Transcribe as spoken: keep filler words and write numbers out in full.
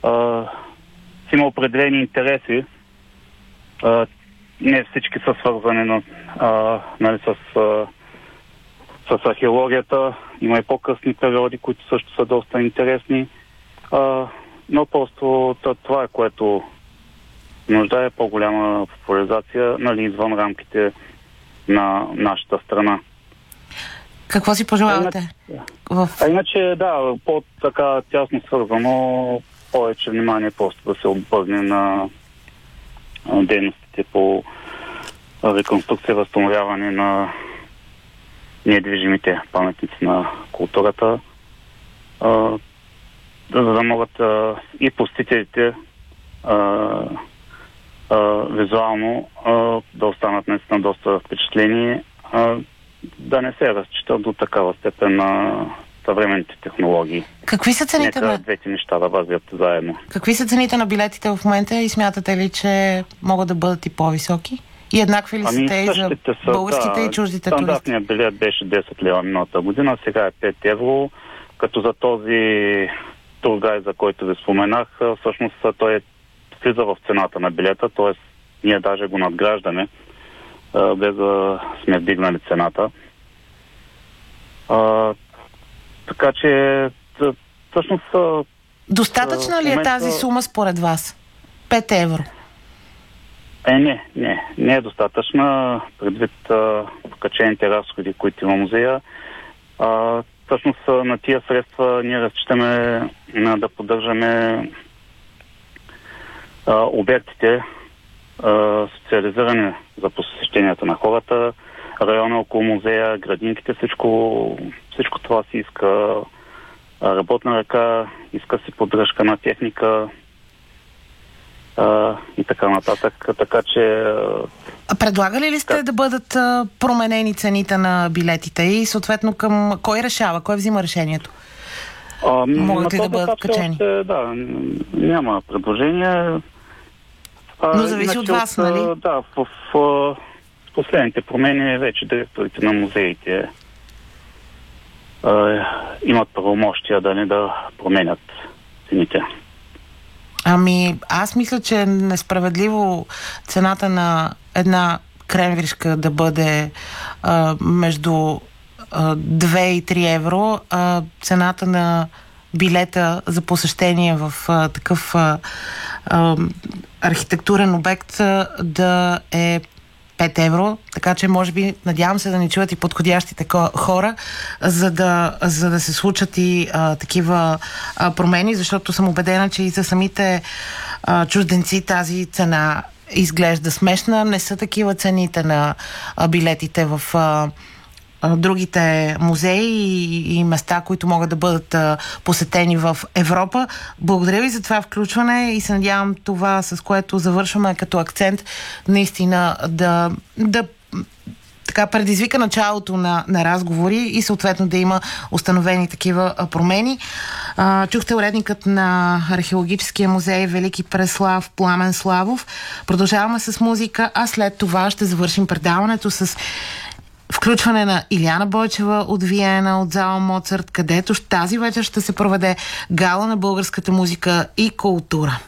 а, има определени интереси. А, не всички са свързани на, а, нали, с, а, с археологията. Има и по-късни периоди, които също са доста интересни. А, но просто това е, което нуждае по-голяма популяризация, нали, извън рамките на нашата страна. Какво си пожелавате? А иначе, в... а иначе да, по-така тясно свързано, повече внимание просто да се обърне на дейностите по реконструкция, възстановяване на недвижимите паметници на културата, а, за да могат а, и посетителите а, а, визуално а, да останат наистина доста впечатлени, а, да не се разчитат до такава степен на съвременните технологии. Какви са цените на... на... двете неща да вървят заедно. Какви са цените на билетите в момента и смятате ли, че могат да бъдат и по-високи? И еднакви ли са ами, те и за са, българските да, и чуждите туристи? Стандартният билет беше десет лева миналата година, сега е пет евро, като за този тургайд, за който ви споменах, всъщност той влиза в цената на билета, т.е. ние даже го надграждаме, без да сме вдигнали цената. А, така че всъщност... Достатъчна ли е момента... тази сума според вас? пет евро? Е, не, не. Не е достатъчна предвид а, покачените разходи, които има музея. А, всъщност на тия средства ние разчитаме а, да поддържаме а, обектите, а, социализирани за посещенията на хората, района около музея, градинките, всичко, всичко това си иска работна ръка, иска си поддръжка на техника а, и така нататък. Така че... А предлагали ли сте как? да бъдат а, променени цените на билетите и съответно към кой решава, кой взима решението? А, Могат ли да бъдат качени? Още, да, няма предложение. А, Но зависи от вас, от, нали? Да, в, в последните промени вече директорите на музеите а, имат правомощия да не да променят цените. Ами, аз мисля, че е несправедливо цената на една кремвришка да бъде а, между а, две и три евро, а цената на билета за посещение в а, такъв а, а, архитектурен обект а, да е пет евро, така че може би, надявам се да ни чуят и подходящите хора, за да, за да се случат и а, такива а, промени, защото съм убедена, че и за самите а, чужденци тази цена изглежда смешна. Не са такива цените на а, билетите в а, а, другите музеи и, и места, които могат да бъдат а, посетени в Европа. Благодаря ви за това включване и се надявам това, с което завършваме като акцент, наистина да, да така предизвика началото на, на разговори и съответно да има установени такива а, промени. А, чухте уредникът на Археологическия музей Велики Преслав Пламен Славов. Продължаваме с музика, а след това ще завършим предаването с включване на Иляна Бойчева от Виена, от зала Моцарт, където тази вечер ще се проведе гала на българската музика и култура.